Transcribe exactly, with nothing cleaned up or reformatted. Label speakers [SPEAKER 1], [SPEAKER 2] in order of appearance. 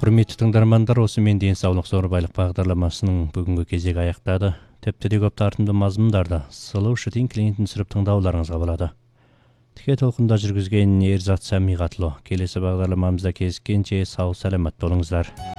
[SPEAKER 1] Құрметті тыңдармандар, осымен денсаулық зор-байлық бағдарламасының бүгінгі кезегі аяқтады. Тіпті көп тартымды мазмұндарды сұлу шытин клиентін сүріп тыңдауларыңызға болады. Тіке толқында жүргізген Ерзат Сәмиғатлы. Келесі бағдарламамызда кездескенше сау саламат болыңыздар.